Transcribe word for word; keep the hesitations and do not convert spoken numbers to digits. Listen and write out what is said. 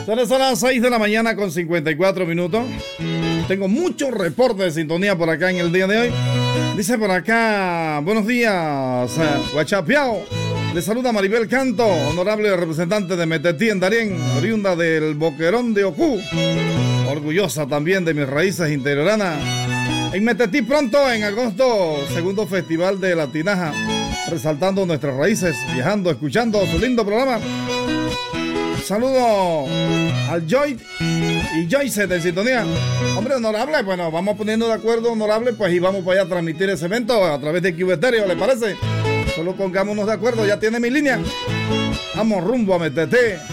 Son las seis de la mañana con cincuenta y cuatro minutos. Tengo muchos reportes de sintonía por acá en el día de hoy. Dice por acá, buenos días, Guachapiao. Le saluda Maribel Canto, honorable representante de Metetí en Darién, oriunda del Boquerón de Ocú. Orgullosa también de mis raíces interioranas. En Metetí pronto, en agosto, segundo festival de la Tinaja, resaltando nuestras raíces, viajando, escuchando su lindo programa. Saludo al Joy y Joyce de sintonía. Hombre, honorable, bueno, vamos poniendo de acuerdo, honorable, pues y vamos para allá a transmitir ese evento a través de Q Estéreo, ¿le parece? Solo pongámonos de acuerdo, ya tiene mi línea. Vamos rumbo a Metetí.